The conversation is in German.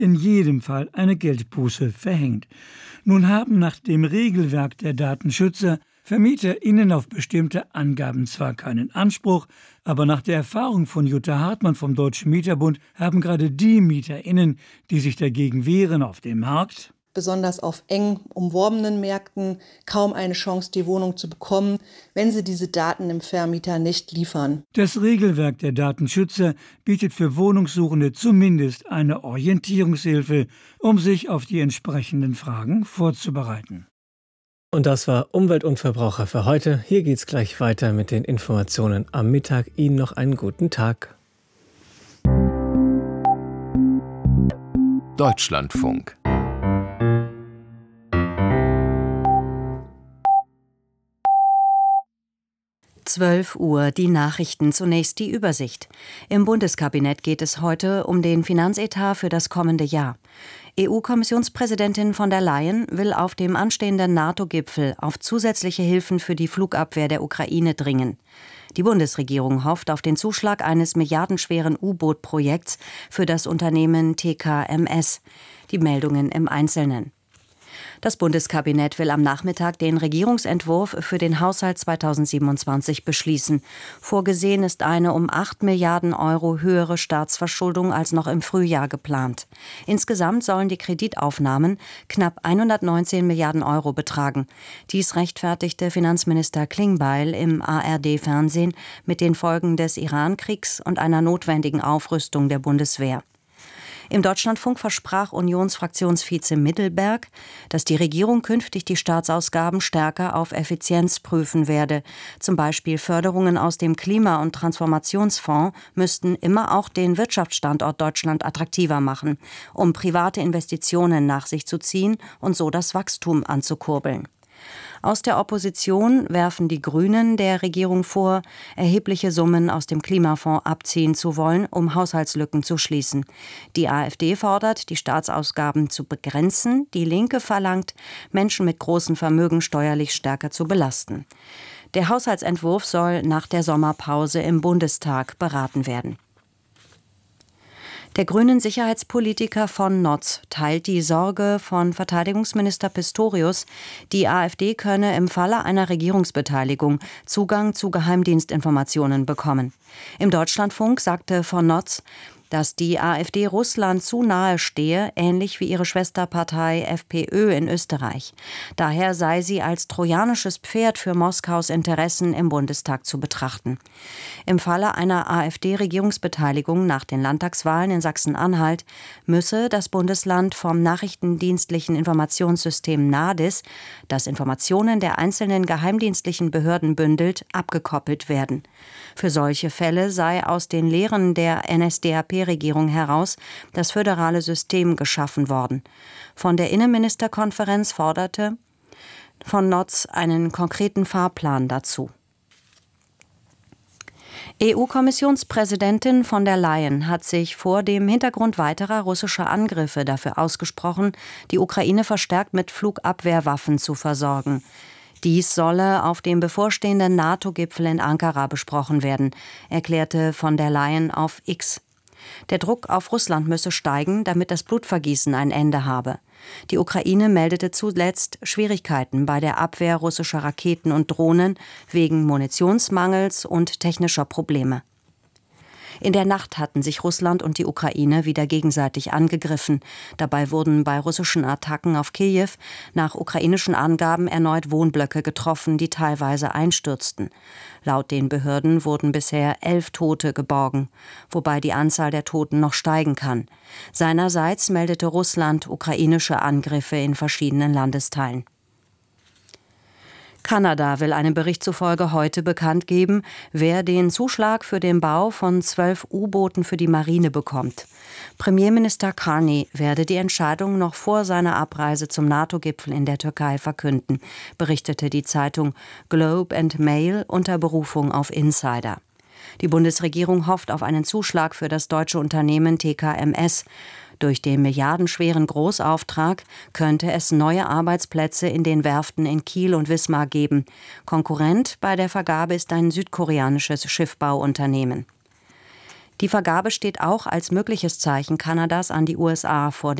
in jedem Fall eine Geldbuße verhängt. Nun haben nach dem Regelwerk der Datenschützer VermieterInnen auf bestimmte Angaben zwar keinen Anspruch, aber nach der Erfahrung von Jutta Hartmann vom Deutschen Mieterbund haben gerade die MieterInnen, die sich dagegen wehren, auf dem Markt besonders auf eng umworbenen Märkten kaum eine Chance, die Wohnung zu bekommen, wenn sie diese Daten dem Vermieter nicht liefern. Das Regelwerk der Datenschützer bietet für Wohnungssuchende zumindest eine Orientierungshilfe, um sich auf die entsprechenden Fragen vorzubereiten. Und das war Umwelt und Verbraucher für heute. Hier geht's gleich weiter mit den Informationen am Mittag. Ihnen noch einen guten Tag. Deutschlandfunk. Uhr, die Nachrichten, zunächst die Übersicht. Im Bundeskabinett geht es heute um den Finanzetat für das kommende Jahr. EU-Kommissionspräsidentin von der Leyen will auf dem anstehenden NATO-Gipfel auf zusätzliche Hilfen für die Flugabwehr der Ukraine dringen. Die Bundesregierung hofft auf den Zuschlag eines milliardenschweren U-Boot-Projekts für das Unternehmen TKMS. Die Meldungen im Einzelnen. Das Bundeskabinett will am Nachmittag den Regierungsentwurf für den Haushalt 2027 beschließen. Vorgesehen ist eine um 8 Milliarden Euro höhere Staatsverschuldung als noch im Frühjahr geplant. Insgesamt sollen die Kreditaufnahmen knapp 119 Milliarden Euro betragen. Dies rechtfertigte Finanzminister Klingbeil im ARD-Fernsehen mit den Folgen des Iran-Kriegs und einer notwendigen Aufrüstung der Bundeswehr. Im Deutschlandfunk versprach Unionsfraktionsvize Mittelberg, dass die Regierung künftig die Staatsausgaben stärker auf Effizienz prüfen werde. Zum Beispiel Förderungen aus dem Klima- und Transformationsfonds müssten immer auch den Wirtschaftsstandort Deutschland attraktiver machen, um private Investitionen nach sich zu ziehen und so das Wachstum anzukurbeln. Aus der Opposition werfen die Grünen der Regierung vor, erhebliche Summen aus dem Klimafonds abziehen zu wollen, um Haushaltslücken zu schließen. Die AfD fordert, die Staatsausgaben zu begrenzen. Die Linke verlangt, Menschen mit großen Vermögen steuerlich stärker zu belasten. Der Haushaltsentwurf soll nach der Sommerpause im Bundestag beraten werden. Der grünen Sicherheitspolitiker von Notz teilt die Sorge von Verteidigungsminister Pistorius, die AfD könne im Falle einer Regierungsbeteiligung Zugang zu Geheimdienstinformationen bekommen. Im Deutschlandfunk sagte von Notz, dass die AfD Russland zu nahe stehe, ähnlich wie ihre Schwesterpartei FPÖ in Österreich. Daher sei sie als trojanisches Pferd für Moskaus Interessen im Bundestag zu betrachten. Im Falle einer AfD-Regierungsbeteiligung nach den Landtagswahlen in Sachsen-Anhalt müsse das Bundesland vom nachrichtendienstlichen Informationssystem NADIS, das Informationen der einzelnen geheimdienstlichen Behörden bündelt, abgekoppelt werden. Für solche Fälle sei aus den Lehren der NSDAP-Regierung heraus das föderale System geschaffen worden. Von der Innenministerkonferenz forderte von Notz einen konkreten Fahrplan dazu. EU-Kommissionspräsidentin von der Leyen hat sich vor dem Hintergrund weiterer russischer Angriffe dafür ausgesprochen, die Ukraine verstärkt mit Flugabwehrwaffen zu versorgen. Dies solle auf dem bevorstehenden NATO-Gipfel in Ankara besprochen werden, erklärte von der Leyen auf X. Der Druck auf Russland müsse steigen, damit das Blutvergießen ein Ende habe. Die Ukraine meldete zuletzt Schwierigkeiten bei der Abwehr russischer Raketen und Drohnen wegen Munitionsmangels und technischer Probleme. In der Nacht hatten sich Russland und die Ukraine wieder gegenseitig angegriffen. Dabei wurden bei russischen Attacken auf Kiew nach ukrainischen Angaben erneut Wohnblöcke getroffen, die teilweise einstürzten. Laut den Behörden wurden bisher 11 Tote geborgen, wobei die Anzahl der Toten noch steigen kann. Seinerseits meldete Russland ukrainische Angriffe in verschiedenen Landesteilen. Kanada will einem Bericht zufolge heute bekannt geben, wer den Zuschlag für den Bau von 12 U-Booten für die Marine bekommt. Premierminister Carney werde die Entscheidung noch vor seiner Abreise zum NATO-Gipfel in der Türkei verkünden, berichtete die Zeitung Globe and Mail unter Berufung auf Insider. Die Bundesregierung hofft auf einen Zuschlag für das deutsche Unternehmen TKMS. Durch den milliardenschweren Großauftrag könnte es neue Arbeitsplätze in den Werften in Kiel und Wismar geben. Konkurrent bei der Vergabe ist ein südkoreanisches Schiffbauunternehmen. Die Vergabe steht auch als mögliches Zeichen Kanadas an die USA vor